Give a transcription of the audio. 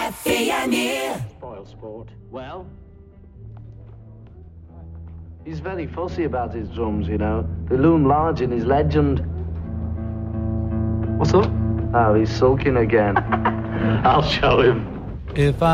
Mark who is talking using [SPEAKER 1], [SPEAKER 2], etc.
[SPEAKER 1] FENE.
[SPEAKER 2] Spoil sport. Well? He's very fussy about his drums, you know. They loom large in his legend.
[SPEAKER 3] What's up?
[SPEAKER 2] Oh, he's sulking again.
[SPEAKER 3] I'll show him.
[SPEAKER 4] If I